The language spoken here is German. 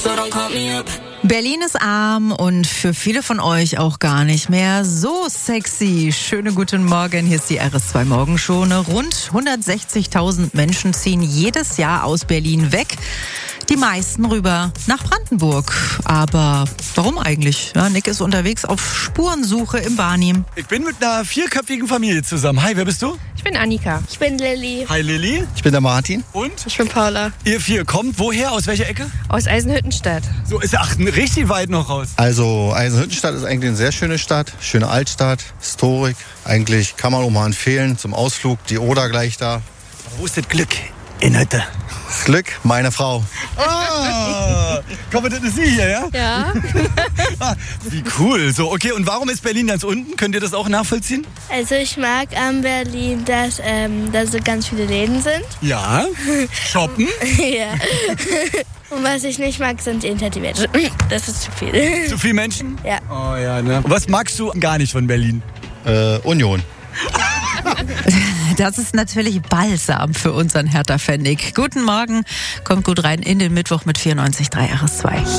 so don't call me up. Berlin ist arm und für viele von euch auch gar nicht mehr so sexy. Schönen guten Morgen, hier ist die RS2 Morgenshow. Rund 160.000 Menschen ziehen jedes Jahr aus Berlin weg. Die meisten rüber nach Brandenburg. Aber warum eigentlich? Ja, Nick ist unterwegs auf Spurensuche im Barnim. Ich bin mit einer 4-köpfigen Familie zusammen. Hi, wer bist du? Ich bin Annika. Ich bin Lilly. Hi Lilly. Ich bin der Martin. Und? Ich bin Paula. Ihr 4 kommt woher? Aus welcher Ecke? Aus Eisenhüttenstadt. So ist richtig weit noch raus. Also Eisenhüttenstadt ist eigentlich eine sehr schöne Stadt. Schöne Altstadt, Historik. Eigentlich kann man auch mal empfehlen zum Ausflug. Die Oder gleich da. Wo ist das Glück? In Hütte. Das Glück, meine Frau. Ah, komm, das ist sie hier, ja? Ja. Wie cool. So, okay, und warum ist Berlin ganz unten? Könnt ihr das auch nachvollziehen? Also ich mag an Berlin, dass da so ganz viele Läden sind. Ja. Shoppen? Ja. Und was ich nicht mag, sind die Menschen. Das ist zu viel. Zu viele Menschen? Ja. Oh ja, ne? Und was magst du gar nicht von Berlin? Union. Das ist natürlich Balsam für unseren Hertha-Fan Nick. Guten Morgen, kommt gut rein in den Mittwoch mit 94.3 RS2.